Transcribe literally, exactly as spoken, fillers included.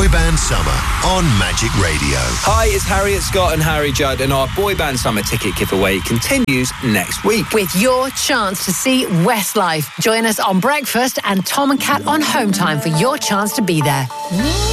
Boy Band Summer on Magic Radio. Hi, it's Harriet Scott and Harry Judd, and our Boy Band Summer ticket giveaway continues next week. With your chance to see Westlife. Join us on Breakfast and Tom and Kat on Home Time for your chance to be there.